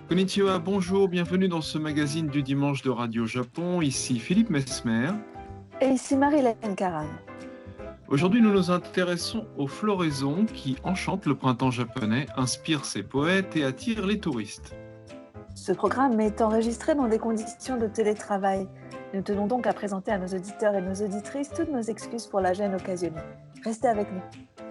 Konnichiwa, bonjour, bienvenue dans ce magazine du dimanche de Radio Japon. Ici Philippe Mesmer. Et ici Marie-Laine Caram. Aujourd'hui, nous nous intéressons aux floraisons qui enchantent le printemps japonais, inspirent ses poètes et attirent les touristes. Ce programme est enregistré dans des conditions de télétravail. Nous tenons donc à présenter à nos auditeurs et nos auditrices toutes nos excuses pour la gêne occasionnée. Restez avec nous.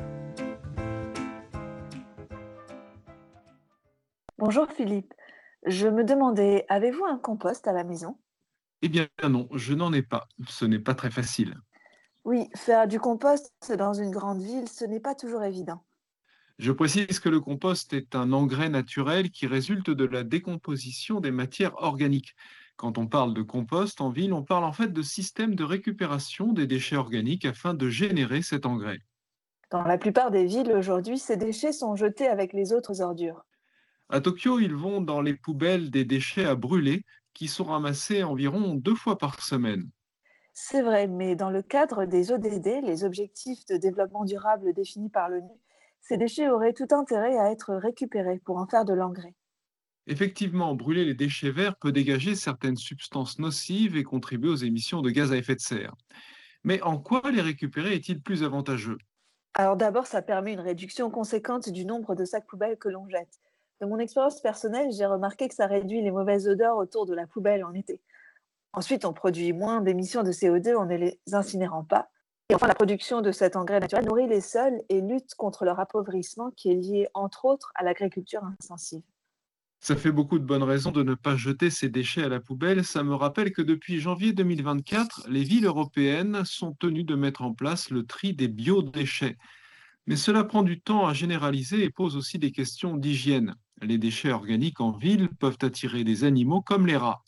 Bonjour Philippe. Je me demandais, avez-vous un compost à la maison? Eh bien non, je n'en ai pas. Ce n'est pas très facile. Oui, faire du compost dans une grande ville, ce n'est pas toujours évident. Je précise que le compost est un engrais naturel qui résulte de la décomposition des matières organiques. Quand on parle de compost en ville, on parle en fait de système de récupération des déchets organiques afin de générer cet engrais. Dans la plupart des villes aujourd'hui, ces déchets sont jetés avec les autres ordures. À Tokyo, ils vont dans les poubelles des déchets à brûler qui sont ramassés environ 2 fois par semaine. C'est vrai, mais dans le cadre des ODD, les objectifs de développement durable définis par l'ONU, ces déchets auraient tout intérêt à être récupérés pour en faire de l'engrais. Effectivement, brûler les déchets verts peut dégager certaines substances nocives et contribuer aux émissions de gaz à effet de serre. Mais en quoi les récupérer est-il plus avantageux? Alors d'abord, ça permet une réduction conséquente du nombre de sacs poubelles que l'on jette. De mon expérience personnelle, j'ai remarqué que ça réduit les mauvaises odeurs autour de la poubelle en été. Ensuite, on produit moins d'émissions de CO2 en ne les incinérant pas. Et enfin, la production de cet engrais naturel nourrit les sols et lutte contre leur appauvrissement qui est lié, entre autres, à l'agriculture intensive. Ça fait beaucoup de bonnes raisons de ne pas jeter ces déchets à la poubelle. Ça me rappelle que depuis janvier 2024, les villes européennes sont tenues de mettre en place le tri des biodéchets. Mais cela prend du temps à généraliser et pose aussi des questions d'hygiène. Les déchets organiques en ville peuvent attirer des animaux comme les rats.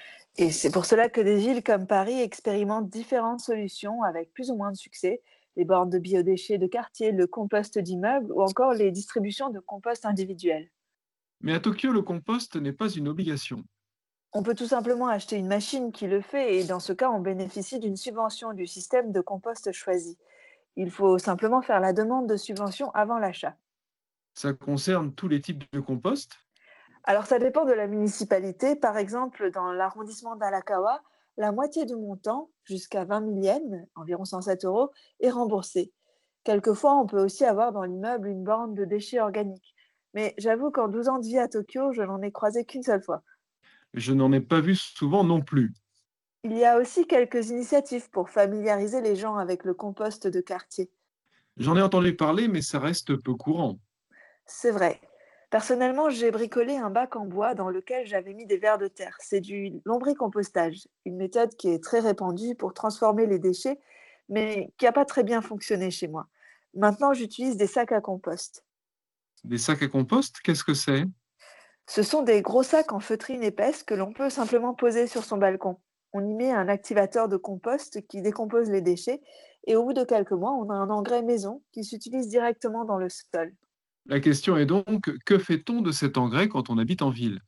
Et c'est pour cela que des villes comme Paris expérimentent différentes solutions avec plus ou moins de succès. Les bornes de biodéchets de quartier, le compost d'immeubles ou encore les distributions de compost individuel. Mais à Tokyo, le compost n'est pas une obligation. On peut tout simplement acheter une machine qui le fait et dans ce cas, on bénéficie d'une subvention du système de compost choisi. Il faut simplement faire la demande de subvention avant l'achat. Ça concerne tous les types de compost. Alors ça dépend de la municipalité. Par exemple, dans l'arrondissement d'Arakawa, la moitié du montant, jusqu'à 20 000 yens, environ 107 euros, est remboursé. Quelquefois, on peut aussi avoir dans l'immeuble une borne de déchets organiques. Mais j'avoue qu'en 12 ans de vie à Tokyo, je n'en ai croisé qu'une seule fois. Je n'en ai pas vu souvent non plus. Il y a aussi quelques initiatives pour familiariser les gens avec le compost de quartier. J'en ai entendu parler, mais ça reste peu courant. C'est vrai. Personnellement, j'ai bricolé un bac en bois dans lequel j'avais mis des vers de terre. C'est du lombricompostage, une méthode qui est très répandue pour transformer les déchets, mais qui n'a pas très bien fonctionné chez moi. Maintenant, j'utilise des sacs à compost. Des sacs à compost, qu'est-ce que c'est? Ce sont des gros sacs en feutrine épaisse que l'on peut simplement poser sur son balcon. On y met un activateur de compost qui décompose les déchets et au bout de quelques mois, on a un engrais maison qui s'utilise directement dans le sol. La question est donc, que fait-on de cet engrais quand on habite en ville?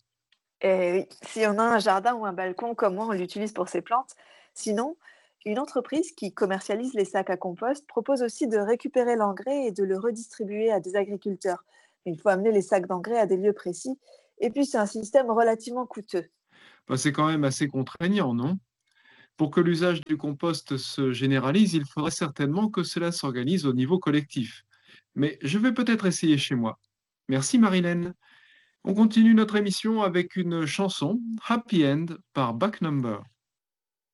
Et oui, si on a un jardin ou un balcon comme moi, on l'utilise pour ses plantes. Sinon, une entreprise qui commercialise les sacs à compost propose aussi de récupérer l'engrais et de le redistribuer à des agriculteurs. Mais il faut amener les sacs d'engrais à des lieux précis. Et puis, c'est un système relativement coûteux. Bah, c'est quand même assez contraignant, non? Pour que l'usage du compost se généralise, il faudrait certainement que cela s'organise au niveau collectif. Mais je vais peut-être essayer chez moi. Merci Marilène. On continue notre émission avec une chanson, Happy End, par Back Number.